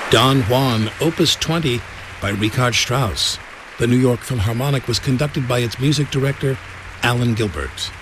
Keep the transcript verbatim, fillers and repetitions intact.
Don Juan, Opus twenty by Richard Strauss. The New York Philharmonic was conducted by its music director, Alan Gilbert.